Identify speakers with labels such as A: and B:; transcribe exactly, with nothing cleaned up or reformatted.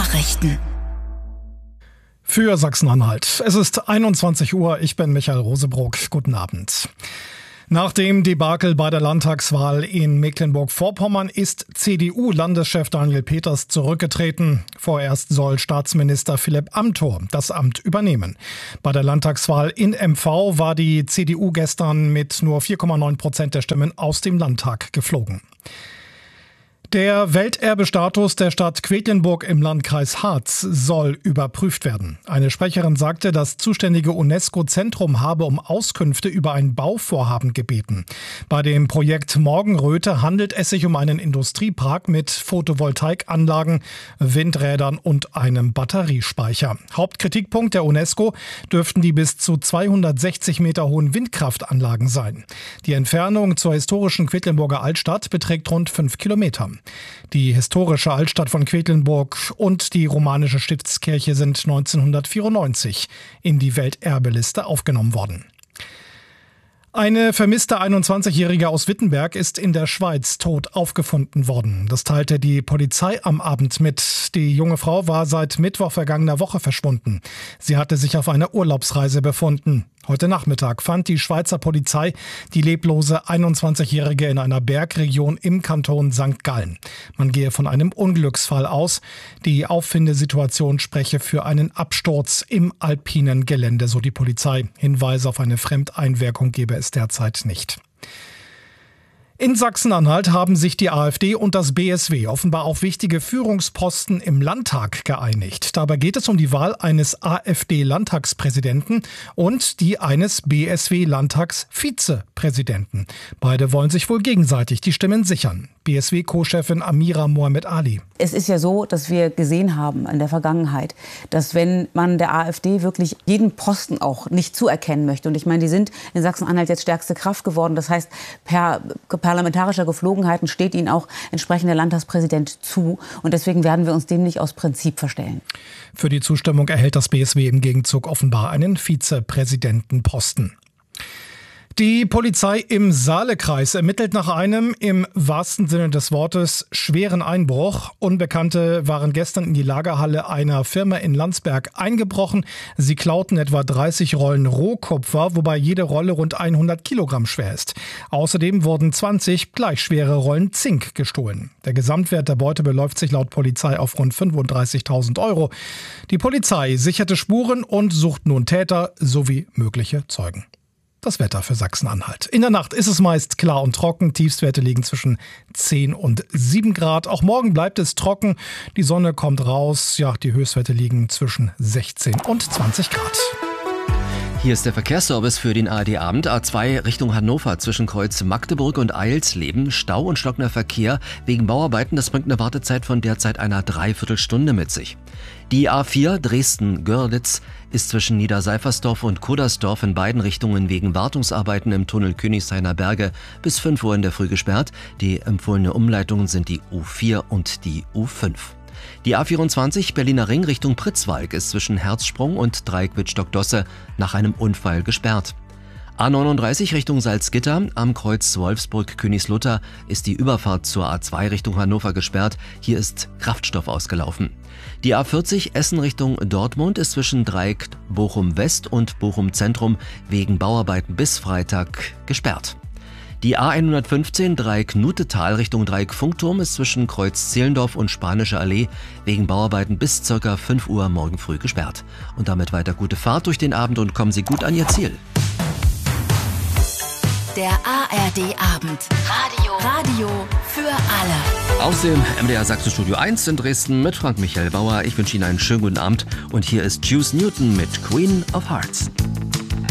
A: Nachrichten.
B: Für Sachsen-Anhalt. Es ist einundzwanzig Uhr. Ich bin Michael Rosebrock. Guten Abend. Nach dem Debakel bei der Landtagswahl in Mecklenburg-Vorpommern ist C D U-Landeschef Daniel Peters zurückgetreten. Vorerst soll Staatsminister Philipp Amthor das Amt übernehmen. Bei der Landtagswahl in M V war die C D U gestern mit nur vier Komma neun Prozent der Stimmen aus dem Landtag geflogen. Der Welterbestatus der Stadt Quedlinburg im Landkreis Harz soll überprüft werden. Eine Sprecherin sagte, das zuständige UNESCO-Zentrum habe um Auskünfte über ein Bauvorhaben gebeten. Bei dem Projekt Morgenröte handelt es sich um einen Industriepark mit Photovoltaikanlagen, Windrädern und einem Batteriespeicher. Hauptkritikpunkt der UNESCO dürften die bis zu zweihundertsechzig Meter hohen Windkraftanlagen sein. Die Entfernung zur historischen Quedlinburger Altstadt beträgt rund fünf Kilometer. Die historische Altstadt von Quedlinburg und die romanische Stiftskirche sind neunzehnhundertvierundneunzig in die Welterbeliste aufgenommen worden. Eine vermisste einundzwanzigjährige aus Wittenberg ist in der Schweiz tot aufgefunden worden. Das teilte die Polizei am Abend mit. Die junge Frau war seit Mittwoch vergangener Woche verschwunden. Sie hatte sich auf einer Urlaubsreise befunden. Heute Nachmittag fand die Schweizer Polizei die leblose einundzwanzigjährige in einer Bergregion im Kanton Sankt Gallen. Man gehe von einem Unglücksfall aus. Die Auffindesituation spreche für einen Absturz im alpinen Gelände, so die Polizei. Hinweise auf eine Fremdeinwirkung gebe es derzeit nicht. In Sachsen-Anhalt haben sich die AfD und das B S W offenbar auf wichtige Führungsposten im Landtag geeinigt. Dabei geht es um die Wahl eines AfD-Landtagspräsidenten und die eines B S W-Landtagsvizepräsidenten. Beide wollen sich wohl gegenseitig die Stimmen sichern. B S W-Co-Chefin Amira Mohamed Ali.
C: Es ist ja so, dass wir gesehen haben in der Vergangenheit, dass wenn man der AfD wirklich jeden Posten auch nicht zuerkennen möchte, und ich meine, die sind in Sachsen-Anhalt jetzt stärkste Kraft geworden, das heißt, per parlamentarischer Geflogenheiten steht ihnen auch entsprechend der Landtagspräsident zu. Und deswegen werden wir uns dem nicht aus Prinzip verstellen.
B: Für die Zustimmung erhält das B S W im Gegenzug offenbar einen Vizepräsidentenposten. Die Polizei im Saalekreis ermittelt nach einem, im wahrsten Sinne des Wortes, schweren Einbruch. Unbekannte waren gestern in die Lagerhalle einer Firma in Landsberg eingebrochen. Sie klauten etwa dreißig Rollen Rohkupfer, wobei jede Rolle rund hundert Kilogramm schwer ist. Außerdem wurden zwanzig gleich schwere Rollen Zink gestohlen. Der Gesamtwert der Beute beläuft sich laut Polizei auf rund fünfunddreißigtausend Euro. Die Polizei sicherte Spuren und sucht nun Täter sowie mögliche Zeugen. Das Wetter für Sachsen-Anhalt. In der Nacht ist es meist klar und trocken. Tiefstwerte liegen zwischen zehn und sieben Grad. Auch morgen bleibt es trocken. Die Sonne kommt raus. Ja, die Höchstwerte liegen zwischen sechzehn und zwanzig Grad.
D: Hier ist der Verkehrsservice für den A R D-Abend. A zwei Richtung Hannover zwischen Kreuz Magdeburg und Eilsleben. Stau und stockender Verkehr wegen Bauarbeiten. Das bringt eine Wartezeit von derzeit einer Dreiviertelstunde mit sich. Die A vier Dresden-Görlitz ist zwischen Niederseifersdorf und Kuddersdorf in beiden Richtungen wegen Wartungsarbeiten im Tunnel Königshainer Berge bis fünf Uhr in der Früh gesperrt. Die empfohlene Umleitungen sind die U vier und die U fünf. Die A vierundzwanzig Berliner Ring Richtung Pritzwalk ist zwischen Herzsprung und Dreieck Wittstock-Dosse nach einem Unfall gesperrt. A neununddreißig Richtung Salzgitter am Kreuz Wolfsburg-Königslutter ist die Überfahrt zur A zwei Richtung Hannover gesperrt. Hier ist Kraftstoff ausgelaufen. Die A vierzig Essen Richtung Dortmund ist zwischen Dreieck Bochum-West und Bochum-Zentrum wegen Bauarbeiten bis Freitag gesperrt. Die A hundertfünfzehn Dreieck Nutetal Richtung Dreieck Funkturm ist zwischen Kreuz Zehlendorf und Spanische Allee wegen Bauarbeiten bis ca. fünf Uhr morgen früh gesperrt. Und damit weiter gute Fahrt durch den Abend und kommen Sie gut an Ihr Ziel.
A: Der A R D-Abend. Radio. Radio für alle.
D: Aus dem M D R Sachsen-Studio eins in Dresden mit Frank-Michael Bauer. Ich wünsche Ihnen einen schönen guten Abend. Und hier ist Juice Newton mit Queen of Hearts.